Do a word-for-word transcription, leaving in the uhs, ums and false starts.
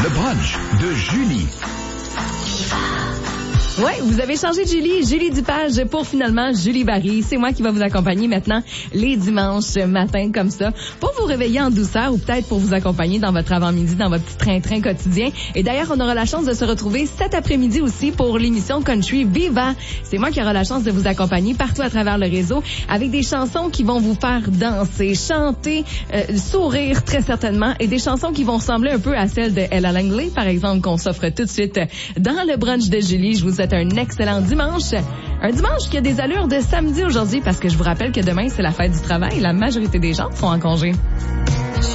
Le brunch de Julie. Ouais, vous avez changé de Julie, Julie Dupage pour finalement Julie Barry. C'est moi qui va vous accompagner maintenant les dimanches matins comme ça pour vous réveiller en douceur ou peut-être pour vous accompagner dans votre avant-midi, dans votre petit train-train quotidien. Et d'ailleurs, on aura la chance de se retrouver cet après-midi aussi pour l'émission Country Viva. C'est moi qui aura la chance de vous accompagner partout à travers le réseau avec des chansons qui vont vous faire danser, chanter, euh, sourire très certainement et des chansons qui vont ressembler un peu à celles de Ella Langley, par exemple, qu'on s'offre tout de suite dans le brunch de Julie. Je vous souhaite un excellent dimanche. Un dimanche qui a des allures de samedi aujourd'hui parce que je vous rappelle que demain, c'est la fête du travail. La majorité des gens sont en congé.